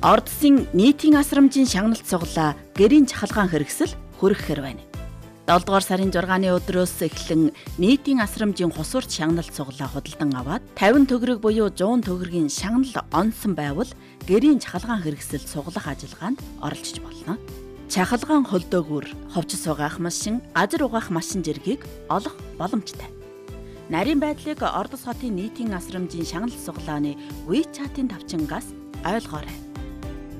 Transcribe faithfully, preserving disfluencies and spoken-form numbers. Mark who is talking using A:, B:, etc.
A: Ордсын нийтийн асрамжийн шагналт сугалаа гэрийн чахалгаан хэрэгсэл хүргэхээр байна. долдугаар сарын зургааны өдрөөс эхлэн нийтийн асрамжийн хусурч шагналт сугалаа худалдан аваад тавин төгрөг буюу зуун төгрөгийн шагнал онсон байвал гэрийн чахалгаан хэрэгсэл сугалах ажиллагаанд оролцож болно. Чахалгаан холдоогүр, ховч сугаах машин, газар угаах машин зэргийг олох боломжтой. Нарийн байдлыг Ордос хотын нийтийн асрамжийн шагналт сугалааны WeChat-ийн тавчингаас ойлгоорой.